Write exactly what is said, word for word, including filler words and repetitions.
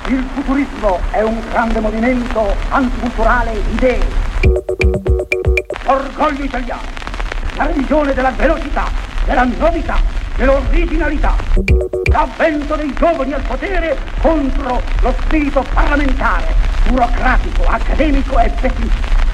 Il futurismo è un grande movimento anticulturale di idee. Orgoglio italiano, la religione della velocità, della novità, dell'originalità. L'avvento dei giovani al potere contro lo spirito parlamentare, burocratico, accademico e pessimista.